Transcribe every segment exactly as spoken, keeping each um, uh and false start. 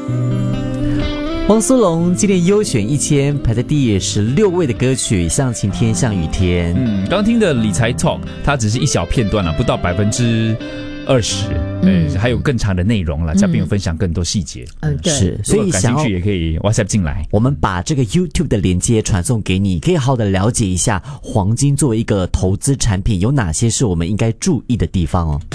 汪苏泷今年优选一千，排在第十六位的歌曲《像晴天像雨天》。 嗯，刚听的理财 Talk， 它只是一小片段了，不到百分之二十，嗯，还有更长的内容了。嘉宾有分享更多细节， 嗯，对， 是，所以感兴趣也可以 WhatsApp 进来。 我们把这个 YouTube 的连接传送给你，可以好好的了解一下黄金作为一个投资产品有哪些是我们应该注意的地方哦。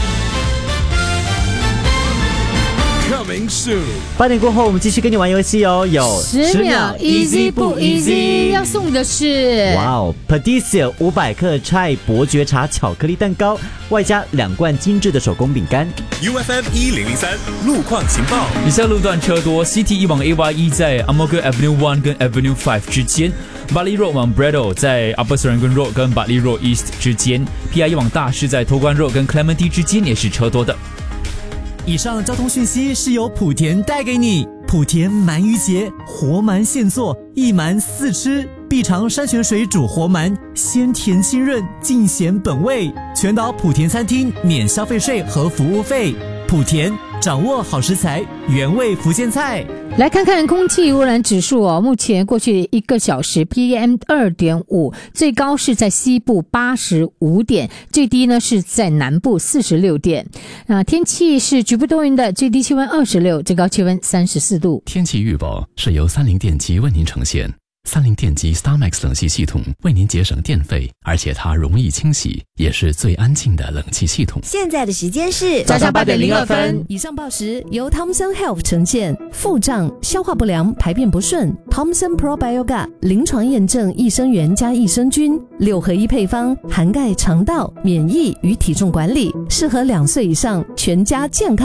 八点过后，我们继续跟你玩游戏哦。有十秒 easy 不 easy， 要送的是哇哦 Padicia 五百克菜伯爵茶巧克力蛋糕，外加两罐精致的手工饼干。 U F M 一零零三路况情报。 以下路段车多 ，C T 一往 A Y E 在 Amoga Avenue One 跟 Avenue Five 之间。Bartley Road 往 Braddo 在 Upper Serangoon Road 跟 Bartley Road East 之间 ，P I 一往大市在托关 Road 跟 Clementi 之间也是车多的。 以上交通讯息是由莆田带给你。莆田鳗鱼节，活鳗现做，一鳗四吃，必尝山泉水煮活鳗，鲜甜清润，尽显本味。全岛莆田餐厅免消费税和服务费。莆田掌握好食材，原味福建菜。 来看看空气污染指数哦，目前过去一个小时 P M 二点五 最高是在西部八十五点，最低呢是在南部四十六点。那天气是局部多云的，最低气温二十六，最高气温三十四度。 天气预报是由三菱电机为您呈现。三菱电机 StarMax 冷气系统为您节省电费，而且它容易清洗，也是最安静的冷气系统。 现在的时间是早上八点零二分。 以上报时由 Thomson Health 呈现。腹胀、消化不良、排便不顺 ，Thomson Probioga 临床验证益生元加益生菌六合一配方，涵盖肠道、免疫与体重管理，适合两岁以上全家健康。